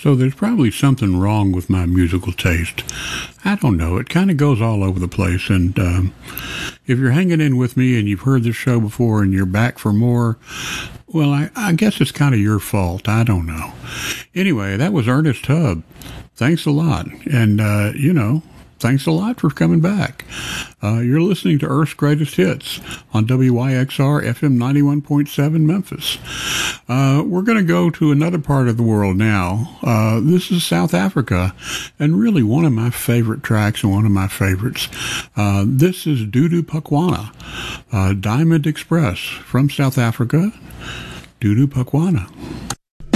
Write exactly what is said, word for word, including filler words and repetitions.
So there's probably something wrong with my musical taste. I don't know. It kind of goes all over the place. And um, if you're hanging in with me and you've heard this show before and you're back for more, well, I, I guess it's kind of your fault. I don't know. Anyway, that was Ernest Tubb. Thanks a lot. And, uh, you know, thanks a lot for coming back. Uh, you're listening to Earth's Greatest Hits on W Y X R F M ninety-one point seven Memphis. Uh, we're going to go to another part of the world now. Uh, this is South Africa, and really one of my favorite tracks and one of my favorites. Uh, this is Dudu Pukwana, uh, Diamond Express from South Africa. Dudu Pukwana.